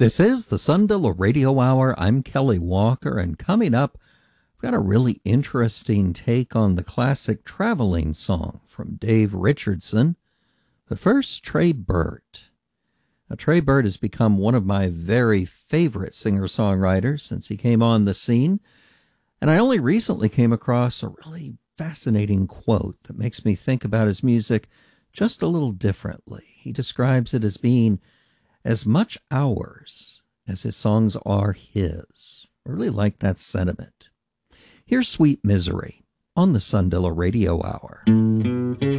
This is the Sundalo Radio Hour. I'm Kelly Walker, and coming up, I've got a really interesting take on the classic traveling song from Dave Richardson. But first, Trey Burt. Now, Trey Burt has become one of my very favorite singer-songwriters since he came on the scene, and I only recently came across a really fascinating quote that makes me think about his music just a little differently. He describes it as being as much ours as his songs are his. I really like that sentiment. Here's Sweet Misery on the Sundalo Radio Hour.